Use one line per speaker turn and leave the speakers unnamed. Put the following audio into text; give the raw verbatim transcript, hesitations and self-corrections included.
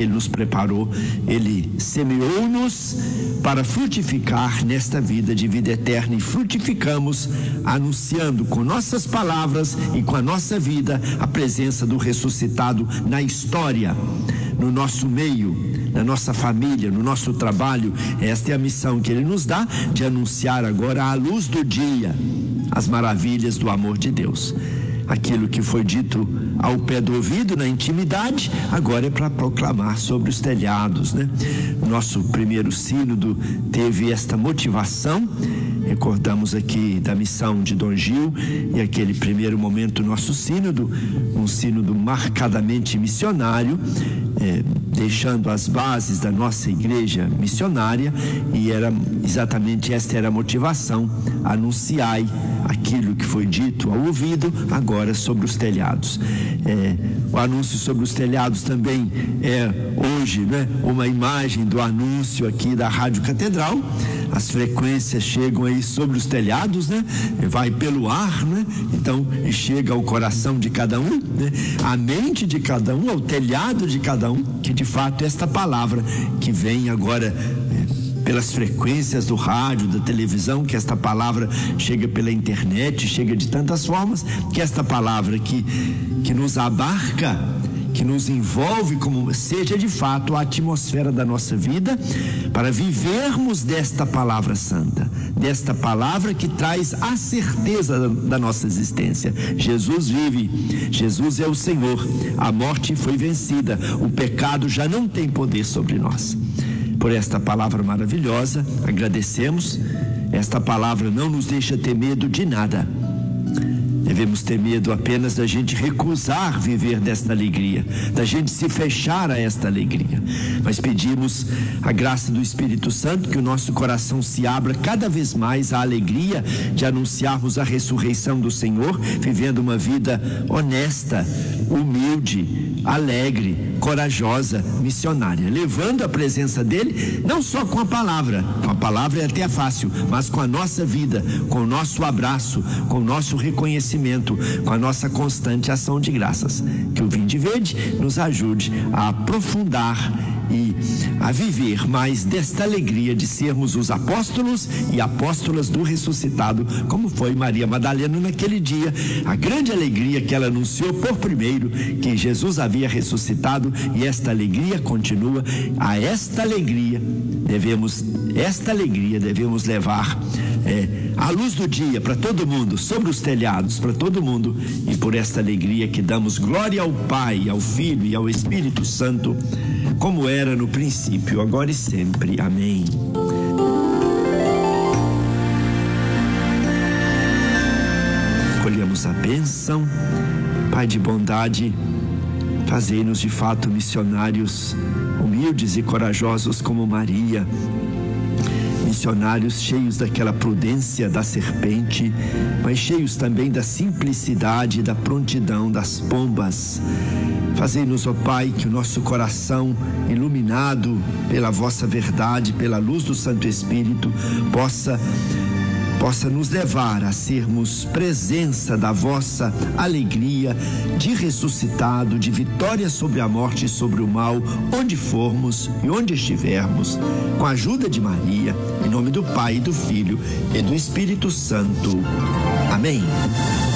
Ele nos preparou, Ele semeou-nos para frutificar nesta vida de vida eterna, e frutificamos anunciando com nossas palavras e com a nossa vida a presença do ressuscitado na história, no nosso meio, na nossa família, no nosso trabalho. Esta é a missão que Ele nos dá, de anunciar agora à luz do dia as maravilhas do amor de Deus. Aquilo que foi dito ao pé do ouvido, na intimidade, agora é para proclamar sobre os telhados, né? Nosso primeiro sínodo teve esta motivação. Recordamos aqui da missão de Dom Gil, e aquele primeiro momento do nosso sínodo, um sínodo marcadamente missionário, é, deixando as bases da nossa igreja missionária, e era exatamente esta era a motivação: anunciai aquilo que foi dito ao ouvido, agora sobre os telhados. É, o anúncio sobre os telhados também é hoje, né, uma imagem do anúncio aqui da Rádio Catedral. As frequências chegam aí sobre os telhados, né? Vai pelo ar, né? Então chega ao coração de cada um, né? A mente de cada um, ao telhado de cada um, que de fato esta palavra que vem agora é, pelas frequências do rádio, da televisão, que esta palavra chega pela internet, chega de tantas formas, que esta palavra que, que nos abarca, que nos envolve, como seja de fato a atmosfera da nossa vida, para vivermos desta palavra santa, desta palavra que traz a certeza da, da nossa existência. Jesus vive, Jesus é o Senhor, a morte foi vencida, o pecado já não tem poder sobre nós. Por esta palavra maravilhosa, agradecemos. Esta palavra não nos deixa ter medo de nada. Devemos ter medo apenas da gente recusar viver desta alegria, da gente se fechar a esta alegria. Mas pedimos a graça do Espírito Santo, que o nosso coração se abra cada vez mais à alegria de anunciarmos a ressurreição do Senhor, vivendo uma vida honesta, humilde, alegre, corajosa, missionária, levando a presença dele, não só com a palavra, com a palavra é até fácil, mas com a nossa vida, com o nosso abraço, com o nosso reconhecimento, com a nossa constante ação de graças. Que o Vinde Verde nos ajude a aprofundar e a viver mais desta alegria de sermos os apóstolos e apóstolas do ressuscitado, como foi Maria Madalena naquele dia, a grande alegria que ela anunciou por primeiro, que Jesus havia ressuscitado, e esta alegria continua. A esta alegria devemos, esta alegria devemos levar é, à luz do dia para todo mundo, sobre os telhados para todo mundo, e por esta alegria que damos glória ao Pai, ao Filho e ao Espírito Santo, como era no princípio, agora e sempre. Amém. Colhemos a bênção. Pai de bondade, fazei-nos de fato missionários humildes e corajosos como Maria, missionários cheios daquela prudência da serpente, mas cheios também da simplicidade e da prontidão das pombas. Fazei-nos, ó Pai, que o nosso coração, iluminado pela vossa verdade, pela luz do Santo Espírito, possa possa nos levar a sermos presença da vossa alegria de ressuscitado, de vitória sobre a morte e sobre o mal, onde formos e onde estivermos, com a ajuda de Maria, em nome do Pai, do Filho e do Espírito Santo. Amém.